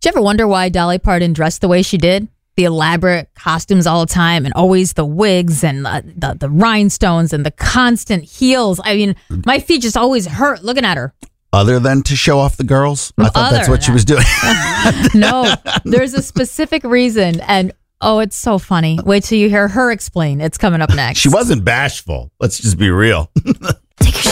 Did you ever wonder why Dolly Parton dressed the way she did? The elaborate costumes all the time and always the wigs and the rhinestones and the constant heels. I mean, my feet just always hurt looking at her. Other than to show off the girls? I thought that's what she was doing. No, there's a specific reason. And it's so funny. Wait till you hear her explain. It's coming up next. She wasn't bashful. Let's just be real.